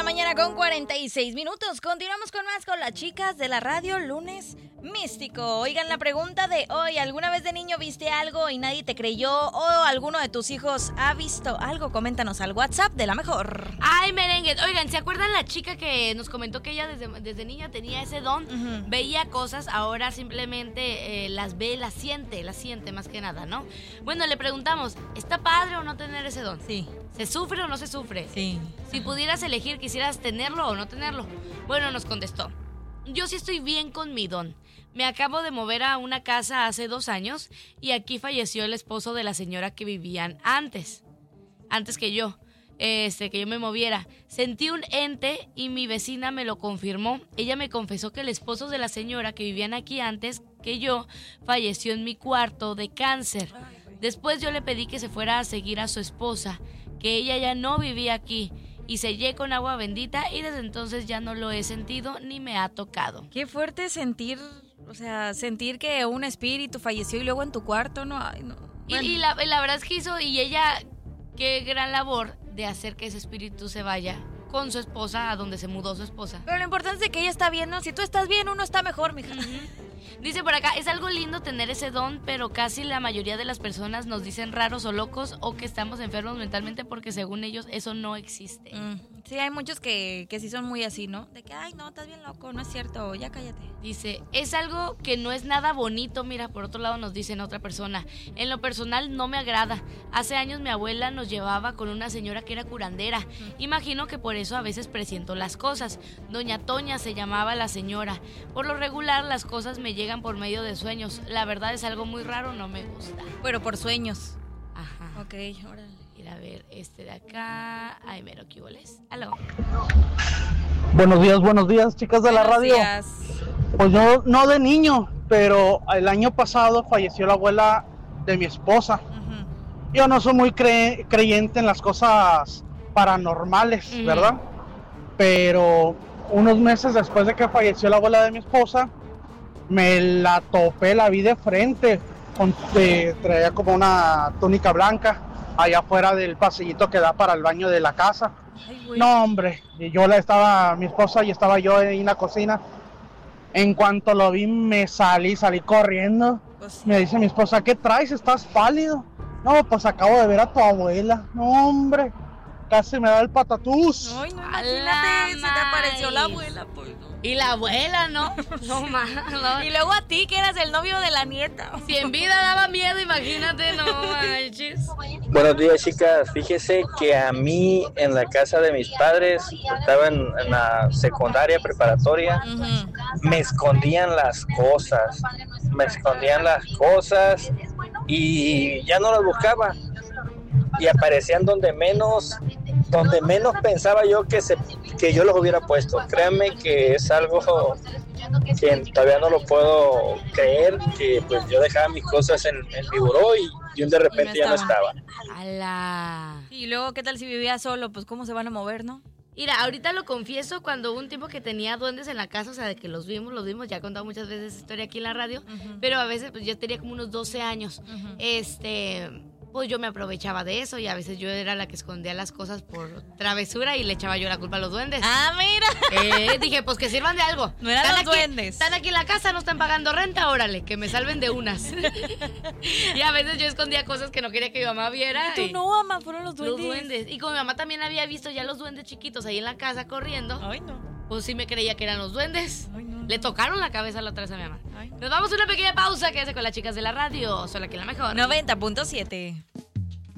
mañana con 46 minutos. Continuamos con más con las chicas de la radio, lunes místico. Oigan, la pregunta de hoy: ¿alguna vez de niño viste algo y nadie te creyó? ¿O alguno de tus hijos ha visto algo? Coméntanos al WhatsApp de La Mejor. Ay, merengue. Oigan, ¿se acuerdan la chica que nos comentó que ella desde niña tenía ese don? Uh-huh. Veía cosas, ahora simplemente las ve, las siente más que nada, ¿no? Bueno, le preguntamos, ¿está padre o no tener ese don? Sí. ¿Se sufre o no se sufre? Sí. Si pudieras elegir, ¿quisieras tenerlo o no tenerlo? Bueno, nos contestó: yo sí estoy bien con mi don. Me acabo de mover a una casa hace 2 años y aquí falleció el esposo de la señora que vivían antes que yo me moviera. Sentí un ente y mi vecina me lo confirmó. Ella me confesó que el esposo de la señora que vivían aquí antes que yo falleció en mi cuarto de cáncer. Después yo le pedí que se fuera a seguir a su esposa, que ella ya no vivía aquí, y sellé con agua bendita y desde entonces ya no lo he sentido ni me ha tocado. Qué fuerte sentir que un espíritu falleció y luego en tu cuarto, ¿no? Ay, no. Bueno. Y la verdad es que hizo, y ella, qué gran labor de hacer que ese espíritu se vaya con su esposa a donde se mudó su esposa. Pero lo importante es que ella está bien, ¿no? Si tú estás bien, uno está mejor, mija. Dice por acá, es algo lindo tener ese don, pero casi la mayoría de las personas nos dicen raros o locos o que estamos enfermos mentalmente porque según ellos eso no existe. Sí, hay muchos que sí son muy así, ¿no? De que, ay, no, estás bien loco, no es cierto, ya cállate. Dice, es algo que no es nada bonito. Mira, por otro lado nos dicen otra persona, en lo personal no me agrada. Hace años mi abuela nos llevaba con una señora que era curandera. Imagino que por eso a veces presiento las cosas. Doña Toña se llamaba la señora. Por lo regular las cosas me llegan por medio de sueños. La verdad es algo muy raro, no me gusta. Pero por sueños. Ajá. Ok, órale. Ir a ver este de acá. Ay, mero, ¿qué hueles? Aló. Buenos días, chicas de la radio. Días. Pues yo no de niño, pero el año pasado falleció la abuela de mi esposa. Uh-huh. Yo no soy muy creyente en las cosas paranormales, uh-huh, ¿verdad? Pero unos meses después de que falleció la abuela de mi esposa, me la topé, la vi de frente, traía como una túnica blanca allá afuera del pasillito que da para el baño de la casa. Ay, no, hombre, y mi esposa y estaba yo en la cocina. En cuanto lo vi, salí corriendo. Pues, me dice mi esposa, ¿qué traes? ¿Estás pálido? No, pues acabo de ver a tu abuela. No, hombre, casi me da el patatús. Ay, no, imagínate si te apareció la abuela, pues. Y la abuela, ¿no? No más. Y luego a ti, que eras el novio de la nieta. Si en vida daba miedo, imagínate, no manches. Buenos días, chicas. Fíjese que a mí, en la casa de mis padres, estaba en la secundaria preparatoria, uh-huh, me escondían las cosas. Y ya no las buscaba. Y aparecían donde menos pensaba yo que yo los hubiera puesto. Créanme que es algo que todavía no lo puedo creer, que pues yo dejaba mis cosas en mi buró y de repente ya no estaba. ¡Hala! Y luego, ¿qué tal si vivía solo? Pues, ¿cómo se van a mover, no? Mira, ahorita lo confieso, cuando hubo un tiempo que tenía duendes en la casa, o sea, de que los vimos, ya he contado muchas veces esa historia aquí en la radio, uh-huh, pero a veces, pues yo tenía como unos 12 años, uh-huh, pues yo me aprovechaba de eso y a veces yo era la que escondía las cosas por travesura y le echaba yo la culpa a los duendes. ¡Ah, mira! Dije, pues que sirvan de algo. No eran los duendes. Están aquí en la casa, no están pagando renta, órale, que me salven de unas. Y a veces yo escondía cosas que no quería que mi mamá viera. Y tú no, mamá, fueron los duendes. Los duendes. Y como mi mamá también había visto ya los duendes chiquitos ahí en la casa corriendo. Ay, no. Pues sí me creía que eran los duendes. Ay, no. Le tocaron la cabeza la otra vez a mi mamá. Ay. Nos vamos a una pequeña pausa, quédese con las chicas de la radio, solo aquí en La Mejor. 90.7.